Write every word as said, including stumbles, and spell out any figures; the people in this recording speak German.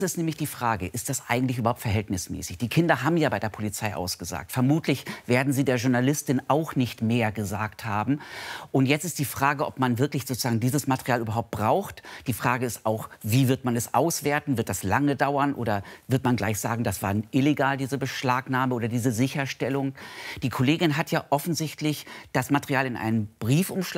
Das ist nämlich die Frage, ist das eigentlich überhaupt verhältnismäßig? Die Kinder haben ja bei der Polizei ausgesagt. Vermutlich werden sie der Journalistin auch nicht mehr gesagt haben. Und jetzt ist die Frage, ob man wirklich sozusagen dieses Material überhaupt braucht. Die Frage ist auch, wie wird man es auswerten? Wird das lange dauern oder wird man gleich sagen, das war illegal, diese Beschlagnahme oder diese Sicherstellung? Die Kollegin hat ja offensichtlich das Material in einen Briefumschlag